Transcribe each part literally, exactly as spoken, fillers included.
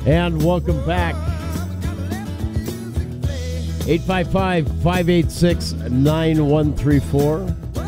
And welcome back. eight five five, five eight six, nine one three four.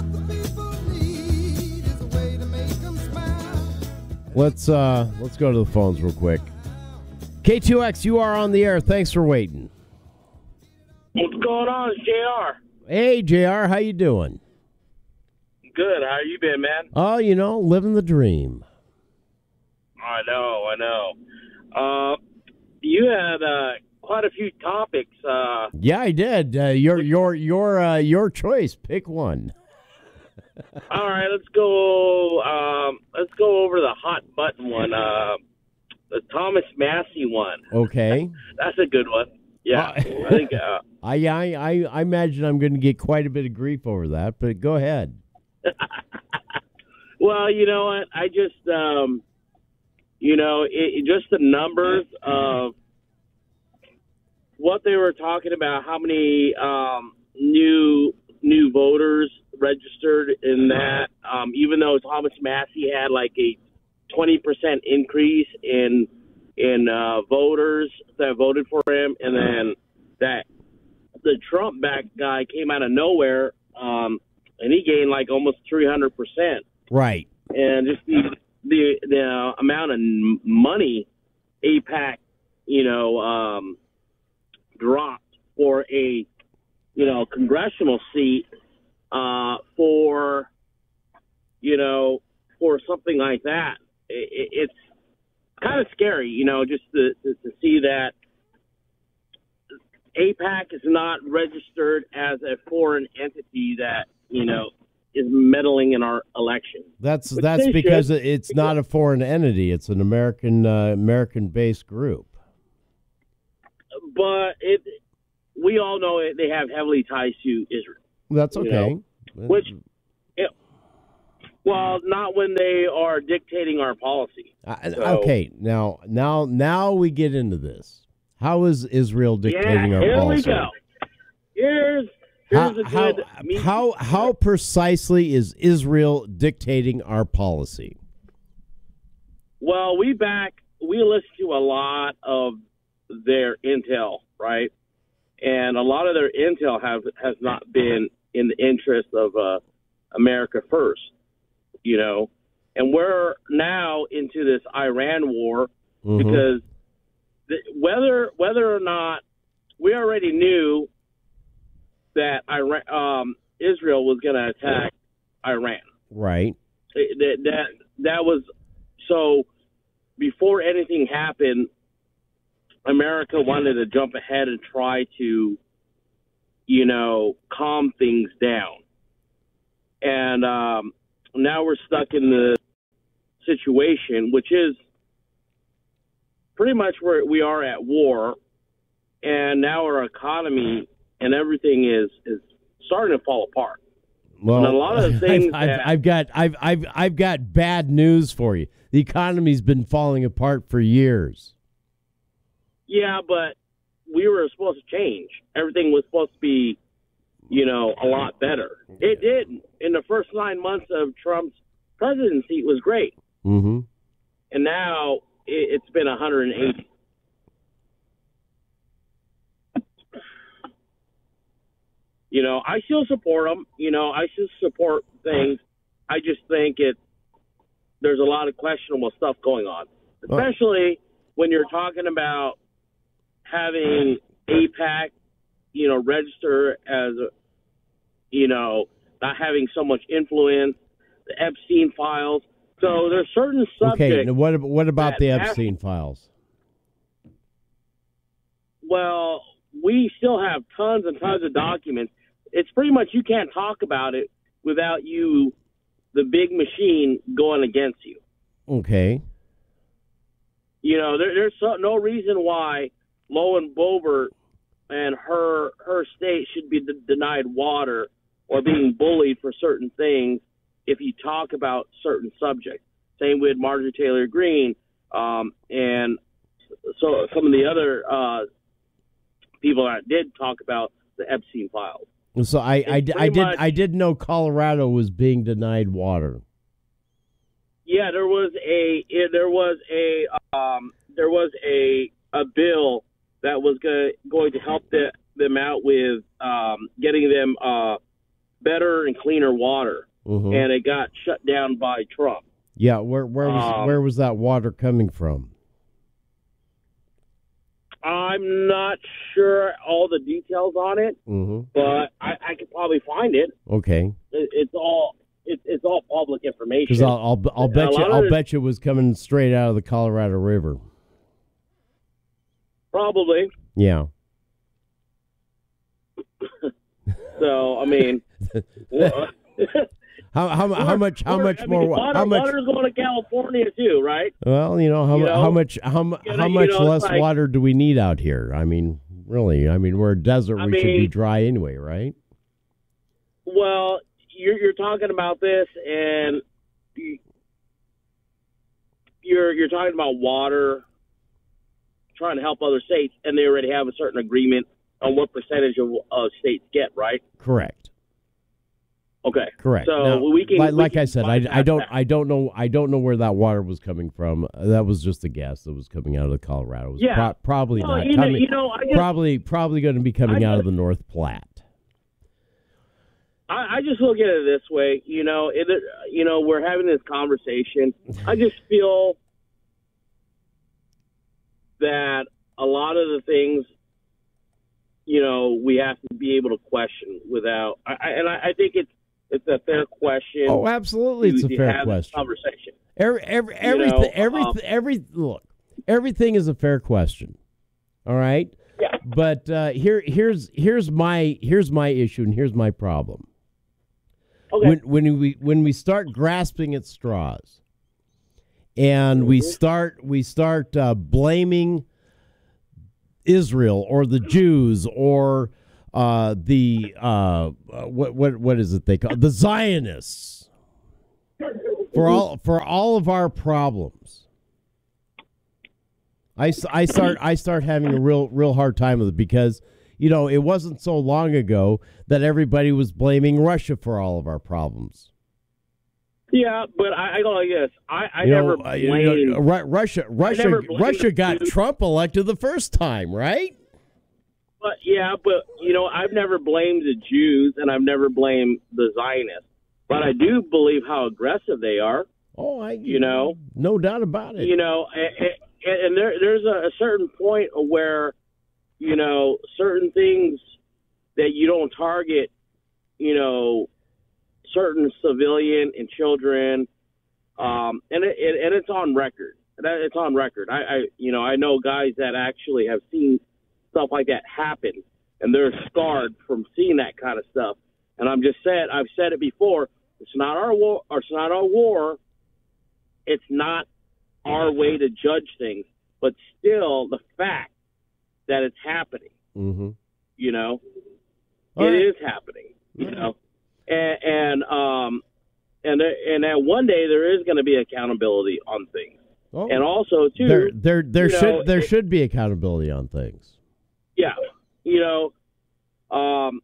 Let's uh let's go to the phones real quick. K two X, you are on the air. Thanks for waiting. What's going on, J R? Hey, J R, how you doing? Good. How you been, man? Oh, you know, living the dream. I know, I know. Uh, you had uh, quite a few topics. Uh, yeah, I did. Uh, your your your uh, your choice. Pick one. All right, let's go. Um, let's go over the hot button one. Uh, the Thomas Massey one. Okay, that's a good one. Yeah, uh, I think. Uh, I, I I imagine I'm going to get quite a bit of grief over that, but go ahead. Well, you know what? I just. Um, You know, it, it, just the numbers of what they were talking about, how many um, new new voters registered in that, um, even though Thomas Massey had like a twenty percent increase in in uh, voters that voted for him, and then that the Trump-backed guy came out of nowhere, um, and he gained like almost three hundred percent. Right. And just the... the the amount of money AIPAC, you know, um, dropped for a, you know, congressional seat uh, for, you know, for something like that. It, it's kind of scary, you know, just to, to, to see that AIPAC is not registered as a foreign entity that, you know, is meddling in our election. That's Which that's because should. It's not a foreign entity. It's an American uh, American-based group. But it, we all know it, they have heavily ties to Israel. That's okay. You know? Which, it, well, not when they are dictating our policy. Uh, so, okay, now now now we get into this. How is Israel dictating yeah, our here policy? Here we go. Here's How, how, how how precisely is Israel dictating our policy? Well, we back we listen to a lot of their intel, right? And a lot of their intel have has not been in the interest of uh, America first, you know. And we're now into this Iran war mm-hmm. because the, whether whether or not we already knew that Iran, um, Israel was going to attack Iran. Right. That, that that was so. Before anything happened, America wanted to jump ahead and try to, you know, calm things down. And um, now we're stuck in the situation, which is pretty much where we are at war, and now our economy and everything is, is starting to fall apart. Well, and a lot of the things I've, that, I've, I've got I've I've I've got bad news for you. The economy's been falling apart for years. Yeah, but we were supposed to change. Everything was supposed to be, you know, a lot better. It did. In the first nine months of Trump's presidency, it was great. Mm-hmm. And now it, it's been one hundred eighty. You know, I still support them. You know, I still support things. I just think it. There's a lot of questionable stuff going on, especially when you're talking about having AIPAC, you know, register as, a, you know, not having so much influence, the Epstein files. So there's certain subjects. Okay, now what, what about the Epstein have, files? Well, we still have tons and tons of documents. It's pretty much you can't talk about it without you, the big machine, going against you. Okay. You know, there, there's so, no reason why Lauren Boebert and her her state should be de- denied water or being bullied for certain things if you talk about certain subjects. Same with Marjorie Taylor Greene um, and so some of the other uh, people that did talk about the Epstein files. So I, I, I did much, I did know Colorado was being denied water. Yeah, there was a there was a um, there was a a bill that was go- going to help the, them out with um, getting them uh, better and cleaner water, Mm-hmm. and it got shut down by Trump. Yeah, where where was Um, where was that water coming from? I'm not sure all the details on it, Mm-hmm. but I, I could probably find it. Okay, it it's all it, it's all public information. because I'll I'll, I'll bet A you lot of I'll it- bet you it was coming straight out of the Colorado River. Probably. Yeah. So I mean, well, How how mu- how much how Or, much I more mean, wa- water, how much water's going to California too, right? well you know how you mu- know, how much how mu- you know, how you much know, it's less like- water do we need out here? I mean, really, I mean we're a desert. I We should be mean- dry anyway, right? Well, you're you're talking about this, and you- you're you're talking about water, trying to help other states, and they already have a certain agreement on what percentage of uh, states get, right? Correct. Okay, Correct. So Now, we can, like, we like can I said, I, bypass I don't that. I don't know I don't know where that water was coming from. Uh, That was just a guess. That was coming out of the Colorado. It was Yeah. pro- probably Well, not you know, coming. you know, I just, probably probably going to be coming I out of just- the North Platte. I, I just look at it this way. You know, it, you know, we're having this conversation. I just feel that a lot of the things, you know, we have to be able to question without. I, I, and I, I think it's it's a fair question. Oh, absolutely, to- it's a to fair have this question. Conversation. Every every You everything know, every um, every look everything is a fair question. All right. Yeah. But uh, here here's here's my here's my issue and here's my problem. Okay. When when we when we start grasping at straws, and we Mhm. start we start uh, blaming Israel or the Jews or uh, the uh, uh, what what what is it they call the Zionists for all for all of our problems. I, s- I start I start having a real real hard time with it because you know it wasn't so long ago that everybody was blaming Russia for all of our problems. Yeah, but I, I go like this. I, I You never know, uh, blamed. you know, Ru- Russia Russia never blamed Russia the got Jews. Trump elected the first time, right? But yeah, but you know, I've never blamed the Jews, and I've never blamed the Zionists. But I do believe how aggressive they are. Oh, I You know, no doubt about it. you know, and, and there, there's a, a certain point where, you know, certain things that you don't target, you know, certain civilian and children, um, and it, it, and it's on record. That- It's on record. I, I, you know, I know guys that actually have seen stuff like that happen, and they're scarred from seeing that kind of stuff. And I'm just saying, I've said it before. It's not our war. Or it's not our war. It's not our way to judge things, but still the fact that it's happening, Mm-hmm. you know, All it right. is happening, you know, and, and, um, and, there- and then one day there is going to be accountability on things. Oh, And also too, there there there you should know, there it- should be accountability on things. yeah, you know, um,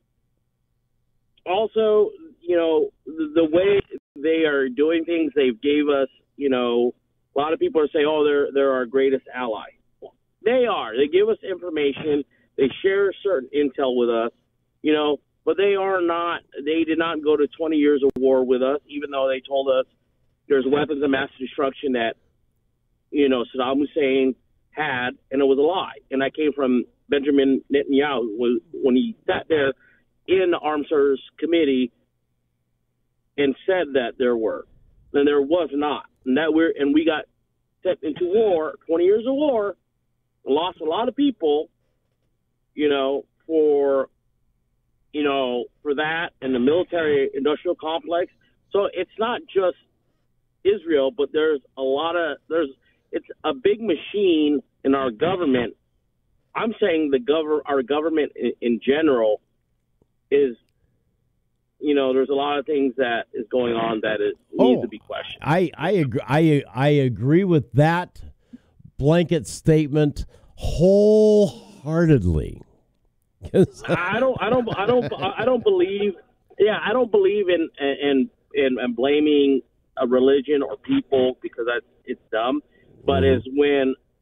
also, you know, the, the way they are doing things, they've gave us, you know, a lot of people are saying, oh, they're, they're our greatest ally. They are. They give us information. They share certain intel with us, you know, but they are not, they did not go to twenty years of war with us, even though they told us there's weapons of mass destruction that, you know, Saddam Hussein had, and it was a lie. And that came from Benjamin Netanyahu when, when he sat there in the Armed Services Committee and said that there were. Then there was not. And that we're and we got set into war, twenty years of war, lost a lot of people, you know, for you know, for that and the military industrial complex. So it's not just Israel, but there's a lot of there's it's a big machine in our government. I'm saying the govern our government in, in general is, you know, there's a lot of things that is going on that is needs Oh, to be questioned. I I agree. I I agree with that blanket statement wholeheartedly. 'Cause- I don't, I don't, I don't, I don't believe. Yeah, I don't believe in in in, in blaming a religion or people because that's it's dumb. But Mhm. is when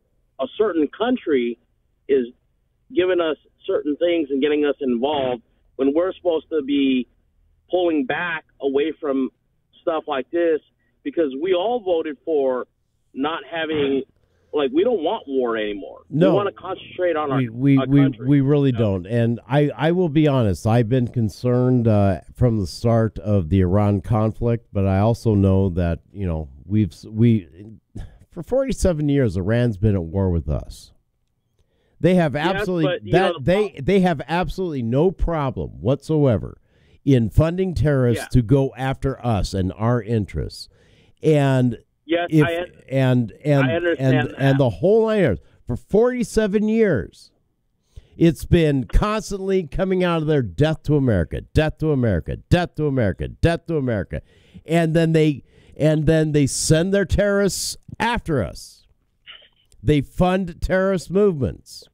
a certain country is giving us certain things and getting us involved when we're supposed to be pulling back away from stuff like this, because we all voted for not having, like, we don't want war anymore. No. We want to concentrate on our, we we, our we, country. we really you know? don't. And I, I will be honest, I've been concerned uh, from the start of the Iran conflict, but I also know that, you know, we've we for forty-seven years Iran's been at war with us. They have absolutely yes, but, that know, the they they have absolutely no problem whatsoever in funding terrorists yeah. to go after us and our interests. And yes, if, I, and and I understand and that. and the whole line for forty-seven years, it's been constantly coming out of their death to America, death to America, death to America, death to America, and then they and then they send their terrorists after us. They fund terrorist movements.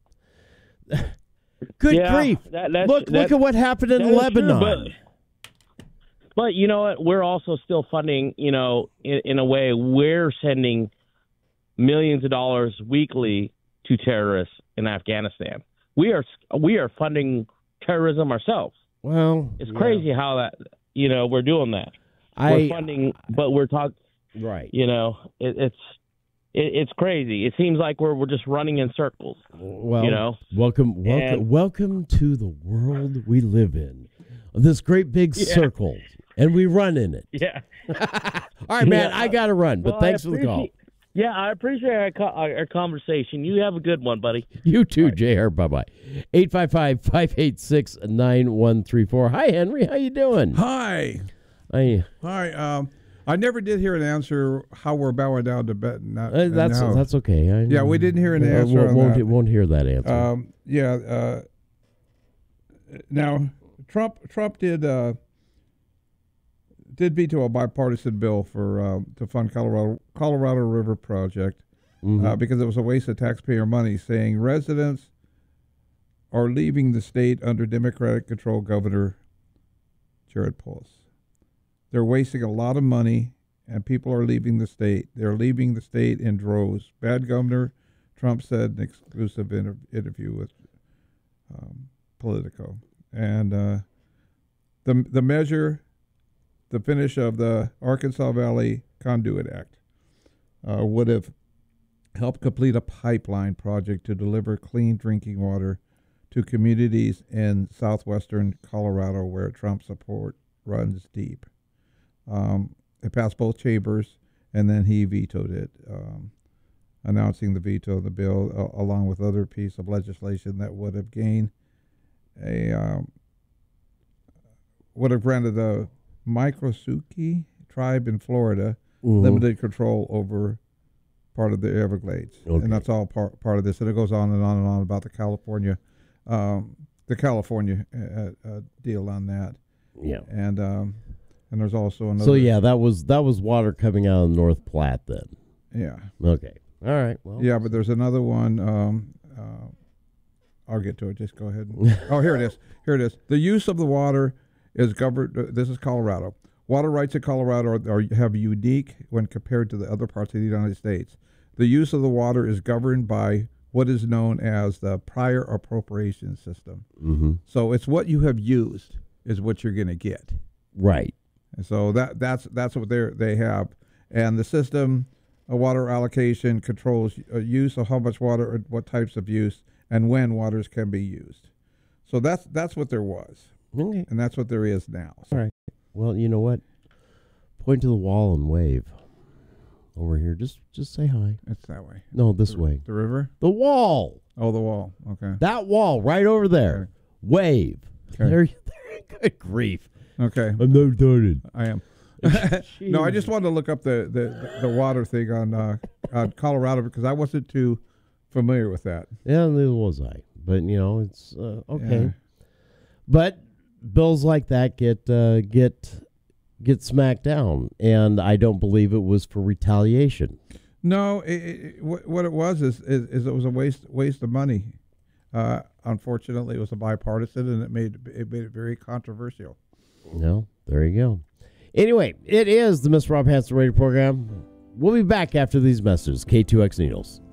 Good Yeah, grief! that- that's- look, that- look at what happened in that is true, Lebanon. but- But you know what? We're also still funding, you know, in, in a way, we're sending millions of dollars weekly to terrorists in Afghanistan. We are we are funding terrorism ourselves. Well, It's yeah. crazy how that, you know, we're doing that. I we're funding, but we're talking, right. you know, it, it's it, it's crazy. It seems like we're we're just running in circles. Well, you know, welcome, welcome, And- welcome to the world we live in. This great big Yeah. circle, and we run in it. yeah. All right, man, Yeah. I got to run, but Well, I thanks for the call. appreciate- Yeah, I appreciate our, co- our, our conversation. You have a good one, buddy. You too, J R. Bye bye. eight five five, five eight six, nine one three four. Hi, Henry. How you doing? Hi. I, Hi. Um, I never did hear an answer how we're bowing down to bet. Not, uh, that's no. that's okay. I, Yeah, we didn't hear an uh, answer Won't, on won't, that. won't hear that answer. Um, yeah. Uh, now, Trump Trump did uh, did veto a bipartisan bill for uh, to fund Colorado Colorado River project Mhm. uh, because it was a waste of taxpayer money, saying residents are leaving the state under Democratic control Governor Jared Polis. They're wasting a lot of money, and people are leaving the state. They're leaving the state in droves. Bad governor, Trump said in an exclusive inter- interview with um, Politico. And uh, the the measure, the finish of the Arkansas Valley Conduit Act, uh, would have helped complete a pipeline project to deliver clean drinking water to communities in southwestern Colorado where Trump support runs deep. Um, it passed both chambers, and then he vetoed it, um, announcing the veto of the bill, uh, along with other piece of legislation that would have gained a um, would have granted the Microsuke tribe in Florida Mhm. limited control over part of the Everglades, Okay. and that's all part part of this. And it goes on and on and on about the California, um, the California uh, uh, deal on that. Yeah. And um, and there's also another. So yeah, that was that was water coming out of North Platte then. Yeah. Okay. All right. Well. Yeah, but there's another one. Um, uh, I'll get to it. Just go ahead. And, oh, here it is. Here it is. The use of the water is governed. Uh, this is Colorado. Water rights in Colorado are, are have unique when compared to the other parts of the United States. The use of the water is governed by what is known as the prior appropriation system. Mm-hmm. So it's what you have used is what you're going to get. Right. And so that that's that's what they they have, and the system of water allocation controls uh, use of how much water, or what types of use, and when waters can be used. So that's that's what there was, Okay. and that's what there is now. So, All right. Well, you know what? Point to the wall and wave. Over here. Just just say hi. it's that way. No, this the, way. The river. The wall. Oh, the wall. Okay. That wall right over there. Okay. Wave. Okay. There, there. Good grief. Okay. I'm not started. I am. No, I just wanted to look up the the, the water thing on uh, on Colorado because I wasn't too familiar with that. Yeah, neither was I. But you know, it's uh, okay. Yeah. But bills like that get uh, get get smacked down, and I don't believe it was for retaliation. No, it, it, what what it was is, is is it was a waste waste of money. Uh, unfortunately, it was a bipartisan, and it made it made it very controversial. No, there you go. Anyway, it is the Mister Rob Hanson Radio program. We'll be back after these messages. K two X Needles.